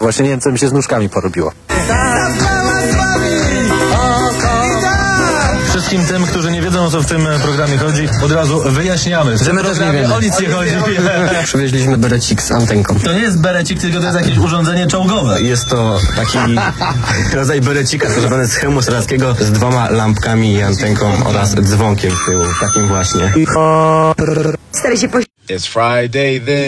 Właśnie nie wiem, co mi się z nóżkami porobiło. Wszystkim tym, którzy nie wiedzą, o co w tym programie chodzi, od razu wyjaśniamy. W tym programie o nic nie chodzi. Przywieźliśmy berecik z antenką. To nie jest berecik, tylko to jest jakieś urządzenie czołgowe. Jest to taki rodzaj berecika stworzony z hełmu solarskiego z 2 lampkami i antenką oraz dzwonkiem w tyłu. Takim właśnie. It's Friday then.